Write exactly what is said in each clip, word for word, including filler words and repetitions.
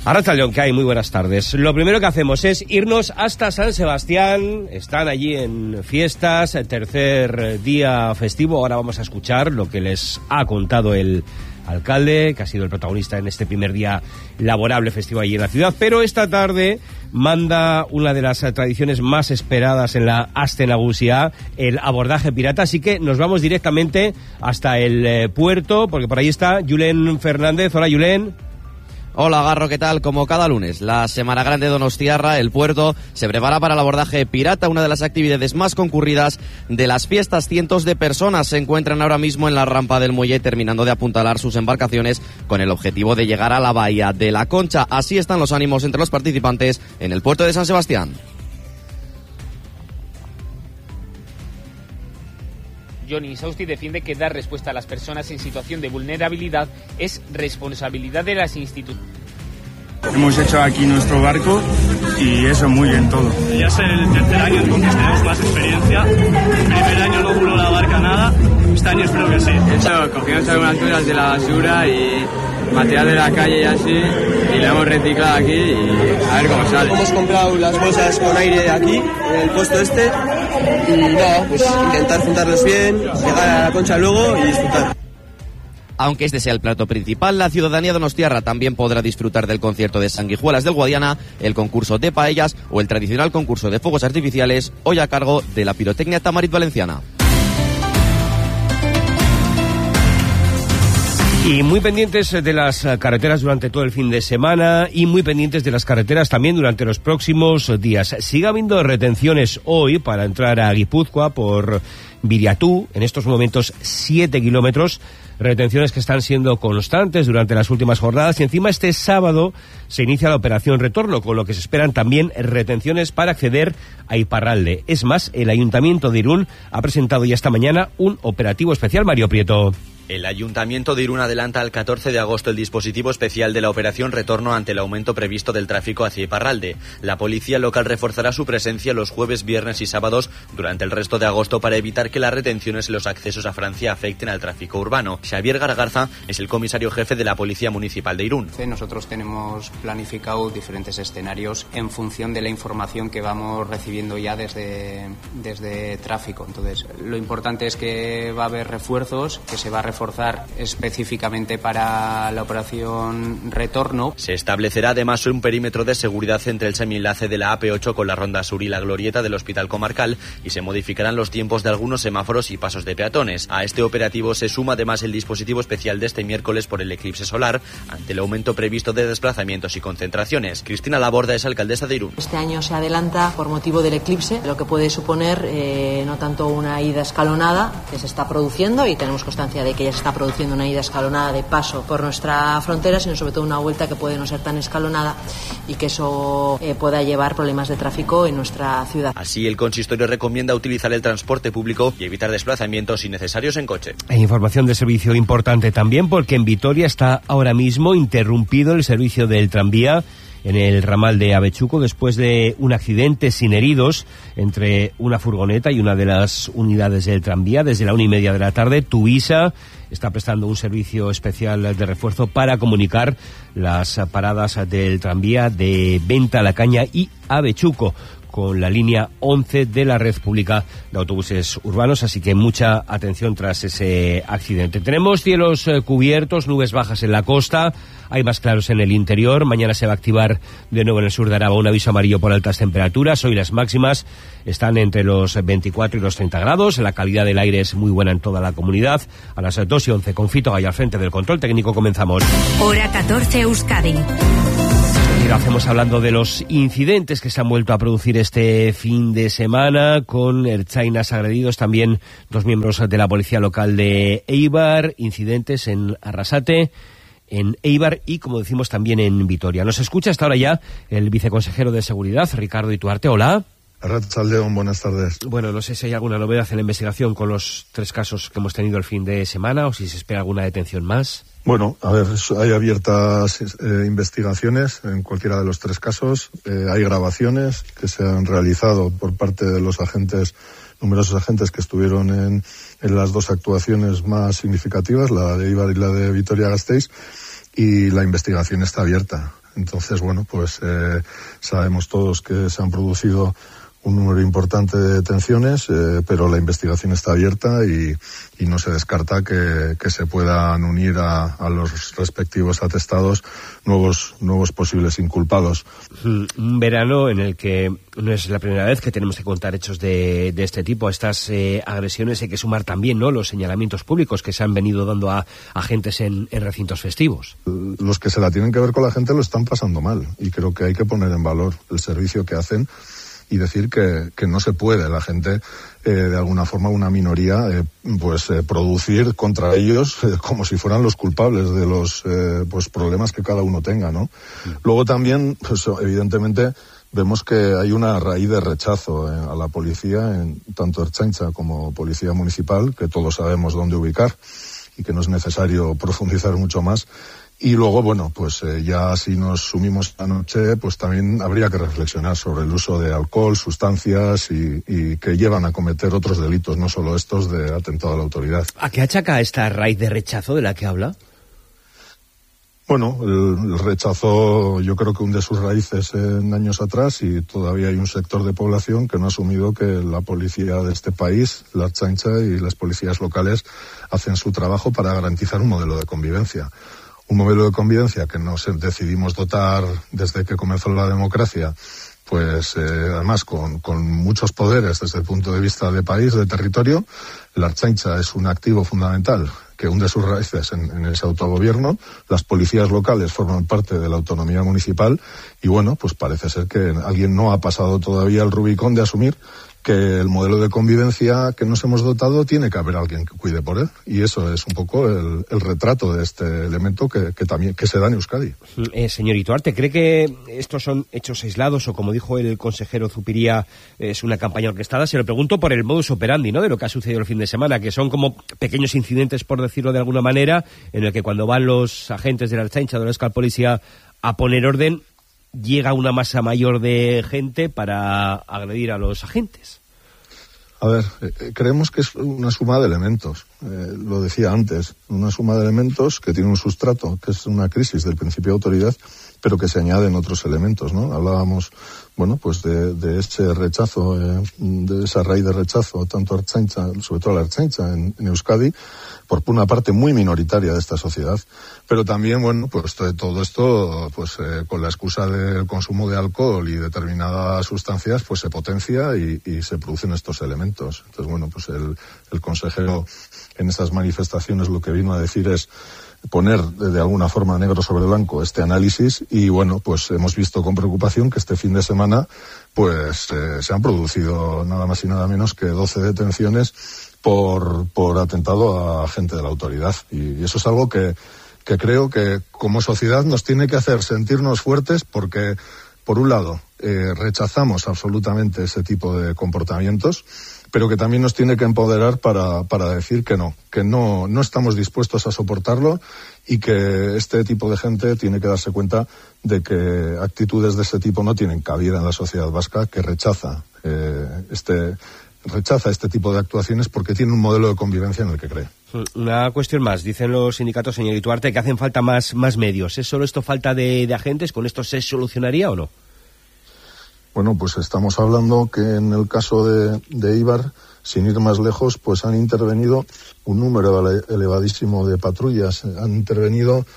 Arratsaldeon, ¿qué hay? Muy buenas tardes. Lo primero que hacemos es irnos hasta San Sebastián. Están allí en fiestas, tercer día festivo. Ahora vamos a escuchar lo que les ha contado el alcalde, que ha sido el protagonista en este primer día laborable festivo allí en la ciudad. Pero esta tarde manda una de las tradiciones más esperadas en la Aste Nagusia, el abordaje pirata. Así que nos vamos directamente hasta el eh, puerto, porque por ahí está Julen Fernández. Hola, Julen. Hola, Garro, ¿qué tal? Como cada lunes, la Semana Grande de Donostiarra, el puerto, se prepara para el abordaje pirata, una de las actividades más concurridas de las fiestas. Cientos de personas se encuentran ahora mismo en la rampa del muelle terminando de apuntalar sus embarcaciones con el objetivo de llegar a la bahía de la Concha. Así están los ánimos entre los participantes en el puerto de San Sebastián. Johnny Sausti defiende que dar respuesta a las personas en situación de vulnerabilidad es responsabilidad de las instituciones. Hemos hecho aquí nuestro barco y eso muy bien todo. Ya es el tercer año en que tenemos más experiencia. El primer año no duró la barca nada, este año espero que sí. De hecho, cogimos algunas alturas de la basura y material de la calle y así, y lo hemos reciclado aquí y a ver cómo sale. Hemos comprado las bolsas con aire de aquí, en el puesto este, y nada, pues intentar juntarlos bien, llegar a la Concha luego y disfrutar. Aunque este sea el plato principal, la ciudadanía donostiarra también podrá disfrutar del concierto de Sanguijuelas del Guadiana, el concurso de paellas o el tradicional concurso de fuegos artificiales, hoy a cargo de la pirotecnia Tamarit Valenciana. Y muy pendientes de las carreteras durante todo el fin de semana y muy pendientes de las carreteras también durante los próximos días. Sigue habiendo retenciones hoy para entrar a Guipúzcoa por Viriatú, en estos momentos siete kilómetros, retenciones que están siendo constantes durante las últimas jornadas, y encima este sábado se inicia la operación retorno, con lo que se esperan también retenciones para acceder a Iparralde. Es más, el Ayuntamiento de Irún ha presentado ya esta mañana un operativo especial. Mario Prieto. El Ayuntamiento de Irún adelanta al catorce de agosto el dispositivo especial de la operación retorno ante el aumento previsto del tráfico hacia Iparralde. La policía local reforzará su presencia los jueves, viernes y sábados durante el resto de agosto para evitar que las retenciones en los accesos a Francia afecten al tráfico urbano. Xavier Gargarza es el comisario jefe de la Policía Municipal de Irún. Nosotros tenemos planificado diferentes escenarios en función de la información que vamos recibiendo ya desde, desde tráfico. Entonces, lo importante es que va a haber refuerzos, que se va a reforzar específicamente para la operación retorno. Se establecerá además un perímetro de seguridad entre el semienlace de la A P ocho con la Ronda Sur y la glorieta del Hospital Comarcal, y se modificarán los tiempos de algunos semáforos y pasos de peatones. A este operativo se suma además el dispositivo especial de este miércoles por el eclipse solar, ante el aumento previsto de desplazamientos y concentraciones. Cristina Laborda es alcaldesa de Irún. Este año se adelanta por motivo del eclipse, lo que puede suponer eh, no tanto una ida escalonada, que se está produciendo y tenemos constancia de que ya se está produciendo una ida escalonada de paso por nuestra frontera, sino sobre todo una vuelta que puede no ser tan escalonada y que eso eh, pueda llevar problemas de tráfico en nuestra ciudad. Así, el consistorio recomienda utilizar el transporte público y evitar desplazamientos innecesarios en coche. Hay información de servicio importante también, porque en Vitoria está ahora mismo interrumpido el servicio del tranvía en el ramal de Avechuco después de un accidente sin heridos entre una furgoneta y una de las unidades del tranvía. Desde la una y media de la tarde, Tuvisa está prestando un servicio especial de refuerzo para comunicar las paradas del tranvía de Venta, La Caña y Avechuco con la línea once de la red pública de autobuses urbanos, así que mucha atención tras ese accidente. Tenemos cielos eh, cubiertos, nubes bajas en la costa, hay más claros en el interior. Mañana se va a activar de nuevo en el sur de Araba un aviso amarillo por altas temperaturas. Hoy las máximas están entre los veinticuatro y los treinta grados, la calidad del aire es muy buena en toda la comunidad. A las dos y once con Fito Gaya al frente del control técnico comenzamos. Hora catorce Euskadi. Y lo hacemos hablando de los incidentes que se han vuelto a producir este fin de semana, con ertzainas agredidos, también dos miembros de la policía local de Eibar, incidentes en Arrasate, en Eibar y, como decimos, también en Vitoria. Nos escucha hasta ahora ya el viceconsejero de Seguridad, Ricardo Ituarte. Hola. Arratsaldeon, buenas tardes. Bueno, no sé si hay alguna novedad en la investigación con los tres casos que hemos tenido el fin de semana o si se espera alguna detención más. Bueno, a ver, hay abiertas eh, investigaciones en cualquiera de los tres casos. Eh, hay grabaciones que se han realizado por parte de los agentes, numerosos agentes que estuvieron en, en las dos actuaciones más significativas, la de Eibar y la de Vitoria-Gasteiz. y la investigación está abierta. Entonces, bueno, pues eh, sabemos todos que se han producido un número importante de detenciones, eh, pero la investigación está abierta y, y no se descarta que, que se puedan unir a, a los respectivos atestados nuevos, nuevos posibles inculpados. Un verano en el que no es la primera vez que tenemos que contar hechos de, de este tipo. A estas eh, agresiones hay que sumar también, ¿no?, los señalamientos públicos que se han venido dando a agentes en, en recintos festivos. Los que se la tienen que ver con la gente lo están pasando mal y creo que hay que poner en valor el servicio que hacen y decir que, que no se puede la gente, eh, de alguna forma, una minoría, eh, pues eh, producir contra ellos eh, como si fueran los culpables de los eh, pues problemas que cada uno tenga, ¿no? Mm. Luego también, pues evidentemente, vemos que hay una raíz de rechazo eh, a la policía, en tanto Ertzaintza como Policía Municipal, que todos sabemos dónde ubicar y que no es necesario profundizar mucho más. Y luego, bueno, pues eh, ya si nos sumimos anoche, pues también habría que reflexionar sobre el uso de alcohol, sustancias y, y que llevan a cometer otros delitos, no solo estos de atentado a la autoridad. ¿A qué achaca esta raíz de rechazo de la que habla? Bueno, el, el rechazo yo creo que hunde sus raíces en años atrás y todavía hay un sector de población que no ha asumido que la policía de este país, la Ertzaintza y las policías locales hacen su trabajo para garantizar un modelo de convivencia. Un modelo de convivencia que nos decidimos dotar desde que comenzó la democracia, pues eh, además con, con muchos poderes desde el punto de vista de país, de territorio. La Ertzaintza es un activo fundamental que hunde sus raíces en, en ese autogobierno. Las policías locales forman parte de la autonomía municipal y bueno, pues parece ser que alguien no ha pasado todavía el Rubicón de asumir que el modelo de convivencia que nos hemos dotado tiene que haber alguien que cuide por él y eso es un poco el, el retrato de este elemento que, que también que se da en Euskadi. Eh, señor Ituarte, ¿cree que estos son hechos aislados o, como dijo el consejero Zupiría, es una campaña orquestada? Se lo pregunto por el modus operandi, ¿no?, de lo que ha sucedido el fin de semana, que son como pequeños incidentes, por decirlo de alguna manera, en el que cuando van los agentes de la Ertzaintza, de la Euskal Policía, a poner orden, llega una masa mayor de gente para agredir a los agentes. A ver, eh, creemos que es una suma de elementos, eh, lo decía antes, una suma de elementos que tiene un sustrato, que es una crisis del principio de autoridad, pero que se añaden otros elementos, ¿no? Hablábamos, bueno, pues de, de ese rechazo, eh, de esa raíz de rechazo, tanto a Ertzaintza, sobre todo a la Ertzaintza en, en Euskadi, por una parte muy minoritaria de esta sociedad, pero también, bueno, pues todo esto, pues eh, con la excusa del consumo de alcohol y determinadas sustancias, pues se potencia y, y se producen estos elementos. Entonces, bueno, pues el, el consejero en estas manifestaciones lo que vino a decir es poner de alguna forma negro sobre blanco este análisis y bueno, pues hemos visto con preocupación que este fin de semana pues eh, se han producido nada más y nada menos que doce detenciones por, por atentado a agente de la autoridad y, y eso es algo que, que creo que como sociedad nos tiene que hacer sentirnos fuertes porque por un lado eh, rechazamos absolutamente ese tipo de comportamientos, pero que también nos tiene que empoderar para, para decir que no, que no, no estamos dispuestos a soportarlo y que este tipo de gente tiene que darse cuenta de que actitudes de este tipo no tienen cabida en la sociedad vasca, que rechaza eh, este rechaza este tipo de actuaciones porque tiene un modelo de convivencia en el que cree. Una cuestión más, dicen los sindicatos, señor Ituarte, que hacen falta más, más medios. ¿Es solo esto falta de, de agentes? ¿Con esto se solucionaría o no? Bueno, pues estamos hablando que en el caso de, de Eibar, sin ir más lejos, pues han intervenido un número ele- elevadísimo de patrullas. Han intervenido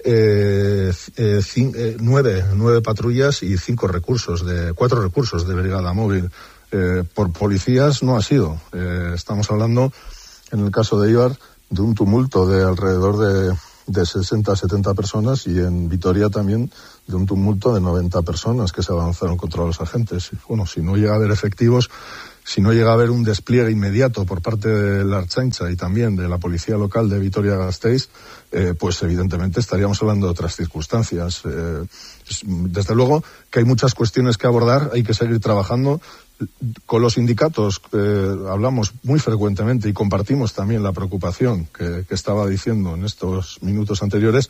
eh, eh, cin- eh, nueve, nueve patrullas y cinco recursos, de cuatro recursos de brigada móvil. Eh, por policías no ha sido. Eh, estamos hablando, en el caso de Eibar, de un tumulto de alrededor de, de sesenta a setenta personas y en Vitoria también de un tumulto de noventa personas que se avanzaron contra los agentes. Bueno, si no llega a haber efectivos, si no llega a haber un despliegue inmediato por parte de la Ertzaintza y también de la policía local de Vitoria-Gasteiz, eh, pues evidentemente estaríamos hablando de otras circunstancias. Eh, desde luego que hay muchas cuestiones que abordar, hay que seguir trabajando. Con los sindicatos eh, hablamos muy frecuentemente y compartimos también la preocupación que, que estaba diciendo en estos minutos anteriores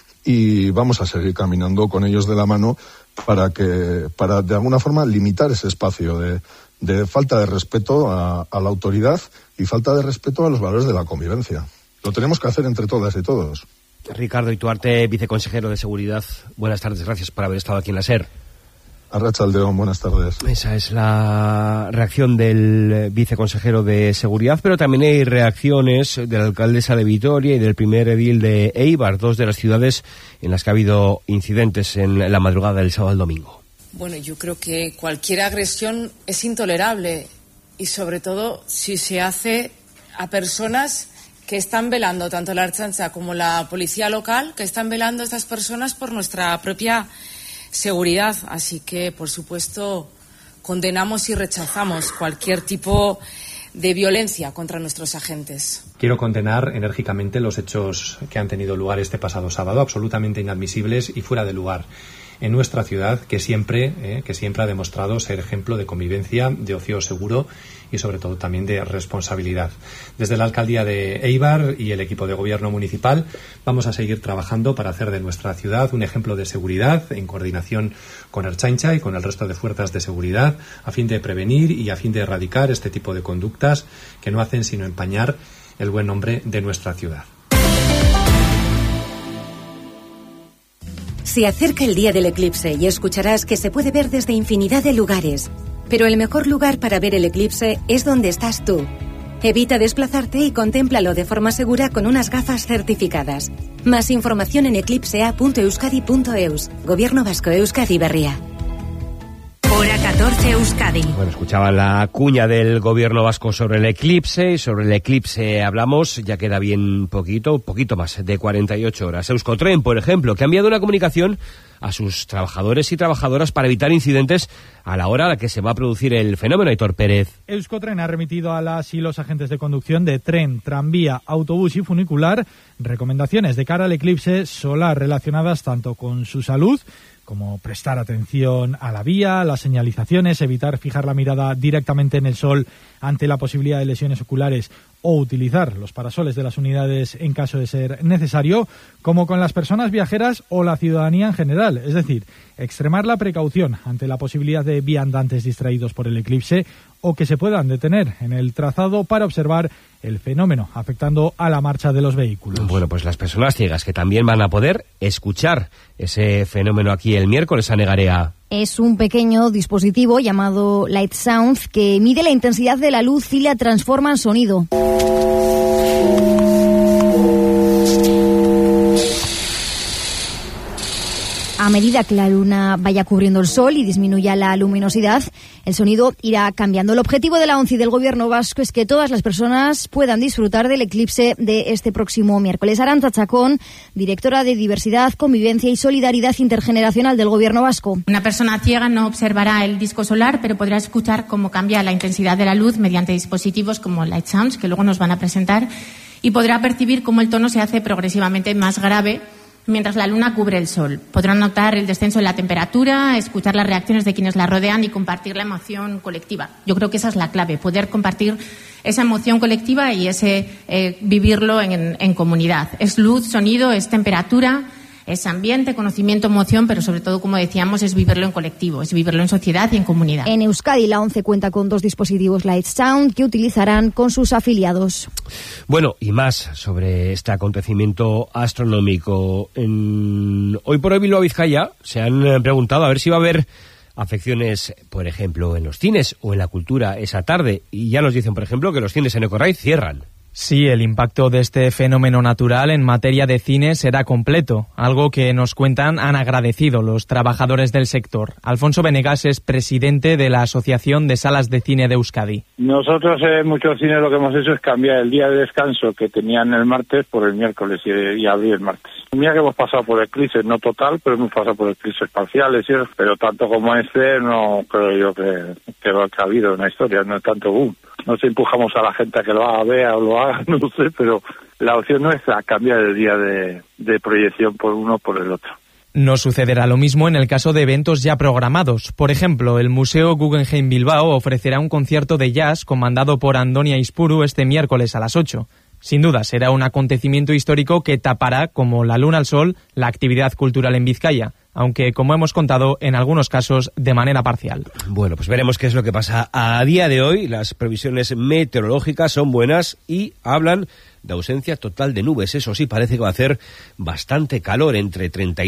y vamos a seguir caminando con ellos de la mano para que, para de alguna forma limitar ese espacio de, de falta de respeto a, a la autoridad y falta de respeto a los valores de la convivencia. Lo tenemos que hacer entre todas y todos. Ricardo Ituarte, viceconsejero de Seguridad, buenas tardes, gracias por haber estado aquí en la SER. Arratsaldeon, buenas tardes. Esa es la reacción del viceconsejero de Seguridad, pero también hay reacciones de la alcaldesa de Vitoria y del primer edil de Eibar, dos de las ciudades en las que ha habido incidentes en la madrugada del sábado al domingo. Bueno, yo creo que cualquier agresión es intolerable y sobre todo si se hace a personas que están velando, tanto la Ertzaintza como la policía local, que están velando a estas personas por nuestra propia seguridad. Así que, por supuesto, condenamos y rechazamos cualquier tipo de violencia contra nuestros agentes. Quiero condenar enérgicamente los hechos que han tenido lugar este pasado sábado, absolutamente inadmisibles y fuera de lugar en nuestra ciudad, que siempre, eh, que siempre ha demostrado ser ejemplo de convivencia, de ocio seguro y sobre todo también de responsabilidad. Desde la alcaldía de Eibar y el equipo de gobierno municipal vamos a seguir trabajando para hacer de nuestra ciudad un ejemplo de seguridad en coordinación con Ertzaintza y con el resto de fuerzas de seguridad a fin de prevenir y a fin de erradicar este tipo de conductas que no hacen sino empañar el buen nombre de nuestra ciudad. Se acerca el día del eclipse y escucharás que se puede ver desde infinidad de lugares. Pero el mejor lugar para ver el eclipse es donde estás tú. Evita desplazarte y contémplalo de forma segura con unas gafas certificadas. Más información en eclipsea punto euskadi punto eus. Gobierno Vasco, Euskadi Berria. Hora catorce, Euskadi. Bueno, escuchaban la cuña del gobierno vasco sobre el eclipse, y sobre el eclipse hablamos, ya queda bien poquito, poquito más de cuarenta y ocho horas. Euskotren, por ejemplo, que ha enviado una comunicación a sus trabajadores y trabajadoras para evitar incidentes a la hora a la que se va a producir el fenómeno. Aitor Pérez. Euskotren ha remitido a las y los agentes de conducción de tren, tranvía, autobús y funicular recomendaciones de cara al eclipse solar relacionadas tanto con su salud como prestar atención a la vía, las señalizaciones, evitar fijar la mirada directamente en el sol ante la posibilidad de lesiones oculares o utilizar los parasoles de las unidades en caso de ser necesario, como con las personas viajeras o la ciudadanía en general. Es decir, extremar la precaución ante la posibilidad de viandantes distraídos por el eclipse o que se puedan detener en el trazado para observar el fenómeno afectando a la marcha de los vehículos. Bueno, pues las personas ciegas que también van a poder escuchar ese fenómeno aquí el miércoles a Negarea. Es un pequeño dispositivo llamado Light Sound que mide la intensidad de la luz y la transforma en sonido. A medida que la luna vaya cubriendo el sol y disminuya la luminosidad, el sonido irá cambiando. El objetivo de la ONCE y del Gobierno vasco es que todas las personas puedan disfrutar del eclipse de este próximo miércoles. Arantza Chacón, directora de Diversidad, Convivencia y Solidaridad Intergeneracional del Gobierno vasco. Una persona ciega no observará el disco solar, pero podrá escuchar cómo cambia la intensidad de la luz mediante dispositivos como Light Sounds, que luego nos van a presentar, y podrá percibir cómo el tono se hace progresivamente más grave mientras la luna cubre el sol. Podrán notar el descenso en la temperatura, escuchar las reacciones de quienes la rodean y compartir la emoción colectiva. Yo creo que esa es la clave, poder compartir esa emoción colectiva y ese eh, vivirlo en, en comunidad. Es luz, sonido, es temperatura, es ambiente, conocimiento, emoción, pero sobre todo, como decíamos, es vivirlo en colectivo, es vivirlo en sociedad y en comunidad. En Euskadi, la ONCE cuenta con dos dispositivos Light Sound que utilizarán con sus afiliados. Bueno, y más sobre este acontecimiento astronómico. En... Hoy por hoy Bilbao Vizcaya se han preguntado a ver si va a haber afecciones, por ejemplo, en los cines o en la cultura esa tarde. Y ya nos dicen, por ejemplo, que los cines en Ecorray cierran. Sí, el impacto de este fenómeno natural en materia de cine será completo, algo que nos cuentan han agradecido los trabajadores del sector. Alfonso Venegas es presidente de la Asociación de Salas de Cine de Euskadi. Nosotros en muchos cines lo que hemos hecho es cambiar el día de descanso que tenían el martes por el miércoles y, y abrir el martes. Mira que hemos pasado por eclipses, no total, pero hemos pasado por eclipses parciales, ¿sí? Pero tanto como este no creo yo que, que lo ha habido en la historia, no es tanto boom. No se empujamos a la gente a que lo haga, vea o lo haga, no sé, pero la opción nuestra es cambiar el día de, de proyección por uno por el otro. No sucederá lo mismo en el caso de eventos ya programados. Por ejemplo, el Museo Guggenheim Bilbao ofrecerá un concierto de jazz comandado por Andonia Ispuru este miércoles a las ocho. Sin duda, será un acontecimiento histórico que tapará, como la luna al sol, la actividad cultural en Vizcaya. aunque, como hemos contado, en algunos casos de manera parcial. Bueno, pues veremos qué es lo que pasa a día de hoy. Las previsiones meteorológicas son buenas y hablan de ausencia total de nubes. Eso sí, parece que va a hacer bastante calor, entre treinta y